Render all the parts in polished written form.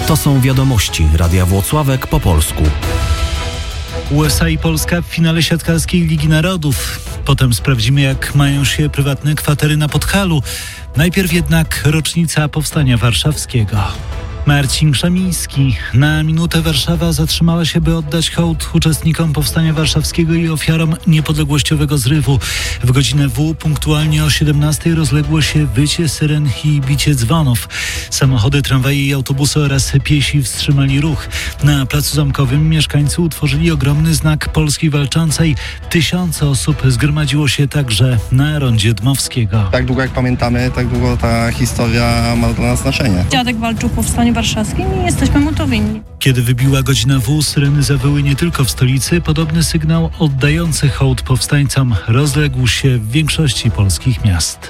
To są wiadomości Radia Włocławek po polsku. USA i Polska w finale siatkarskiej Ligi Narodów. Potem sprawdzimy, jak mają się prywatne kwatery na Podhalu. Najpierw jednak rocznica Powstania Warszawskiego. Marcin Krzemiński. Na minutę Warszawa zatrzymała się, by oddać hołd uczestnikom Powstania Warszawskiego i ofiarom niepodległościowego zrywu. W godzinę W punktualnie o 17:00 rozległo się wycie syren i bicie dzwonów. Samochody, tramwaje i autobusy oraz piesi wstrzymali ruch. Na Placu Zamkowym mieszkańcy utworzyli ogromny znak Polski Walczącej. Tysiące osób zgromadziło się także na rondzie Dmowskiego. Tak długo jak pamiętamy, tak długo ta historia ma dla nas znaczenie. Dziadek walczył w Powstaniu Warszawskim i jesteśmy mu to winni. Kiedy wybiła godzina W, syreny zawyły nie tylko w stolicy. Podobny sygnał oddający hołd powstańcom rozległ się w większości polskich miast.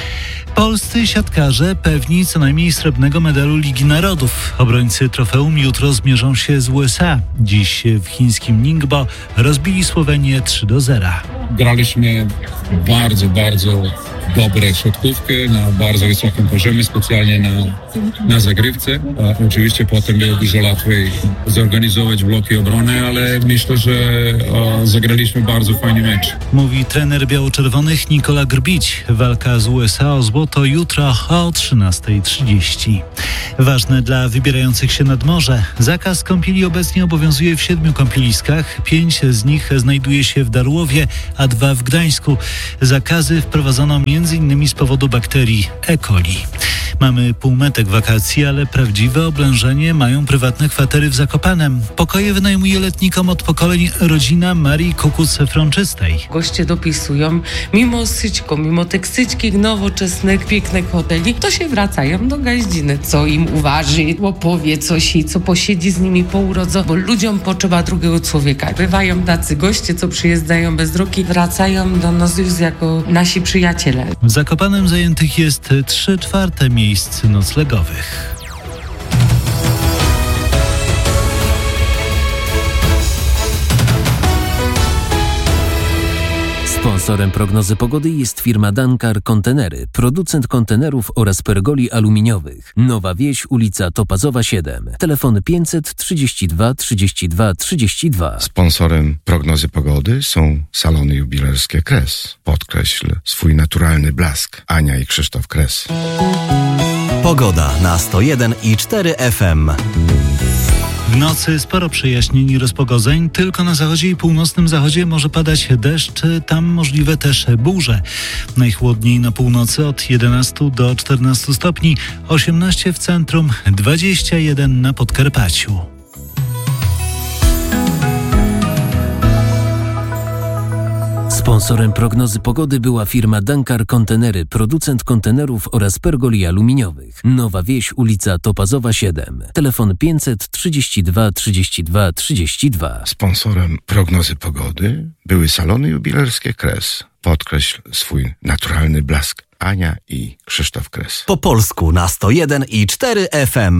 Polscy siatkarze pewni co najmniej srebrnego medalu Ligi Narodów. Obrońcy trofeum jutro zmierzą się z USA. Dziś w chińskim Ningbo rozbili Słowenię 3-0. Graliśmy bardzo dobre siatkówki na bardzo wysokim poziomie, specjalnie na zagrywce. Oczywiście potem było dużo łatwiej zorganizować bloki obrony, ale myślę, że zagraliśmy bardzo fajny mecz. Mówi trener biało-czerwonych Nikola Grbić. Walka z USA o złoto jutro o 13:30. Ważne dla wybierających się nad morze. Zakaz kąpieli obecnie obowiązuje w 7 kąpieliskach. 5 z nich znajduje się w Darłowie, a 2 w Gdańsku. Zakazy wprowadzono m.in. z powodu bakterii E. coli. Mamy półmetek wakacji, ale prawdziwe oblężenie mają prywatne kwatery w Zakopanem. Pokoje wynajmuje letnikom od pokoleń rodzina Marii Kukuc-Frączystej. Goście dopisują, mimo syćko, mimo tych syćkich, nowoczesnych, pięknych hoteli, to się wracają do Gaździny. Co im uważy, opowie coś i co posiedzi z nimi po urodze, bo ludziom potrzeba drugiego człowieka. Bywają tacy goście, co przyjeżdżają bez drogi, wracają do nas już jako nasi przyjaciele. W Zakopanem zajętych jest 3/4 miejsc noclegowych. Sponsorem prognozy pogody jest firma Dankar Kontenery, producent kontenerów oraz pergoli aluminiowych. Nowa Wieś, ulica Topazowa 7. Telefon 532 32 32. Sponsorem prognozy pogody są salony jubilerskie Kres. Podkreśl swój naturalny blask. Ania i Krzysztof Kres. Pogoda na 101,4 FM. W nocy sporo przejaśnień i rozpogodzeń. Tylko na zachodzie i północnym zachodzie może padać deszcz. Tam możliwe też burze. Najchłodniej na północy od 11 do 14 stopni. 18 w centrum, 21 na Podkarpaciu. Sponsorem prognozy pogody była firma Dankar Kontenery, producent kontenerów oraz pergoli aluminiowych. Nowa Wieś, ulica Topazowa 7. Telefon 532 32 32. Sponsorem prognozy pogody były salony jubilerskie Kres. Podkreśl swój naturalny blask. Ania i Krzysztof Kres. Po polsku na 101,4 FM.